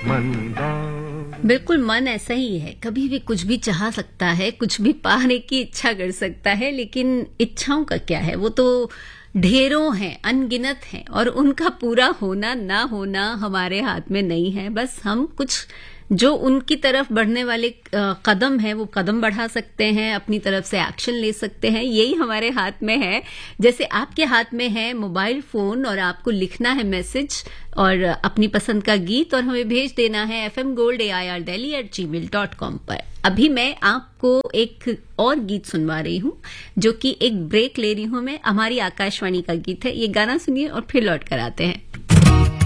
बिल्कुल मन ऐसा ही है, कभी भी कुछ भी चाह सकता है, कुछ भी पाने की इच्छा कर सकता है, लेकिन इच्छाओं का क्या है, वो तो ढेरों हैं, अनगिनत हैं और उनका पूरा होना ना होना हमारे हाथ में नहीं है। बस हम कुछ जो उनकी तरफ बढ़ने वाले कदम है वो कदम बढ़ा सकते हैं, अपनी तरफ से एक्शन ले सकते हैं, यही हमारे हाथ में है। जैसे आपके हाथ में है मोबाइल फोन और आपको लिखना है मैसेज और अपनी पसंद का गीत और हमें भेज देना है fmgoldAIRdelhi@gmail.com पर। अभी मैं आपको एक और गीत सुनवा रही हूँ जो कि एक ब्रेक ले रही हूँ मैं, हमारी आकाशवाणी का गीत है। ये गाना सुनिए और फिर लौट कर आते हैं।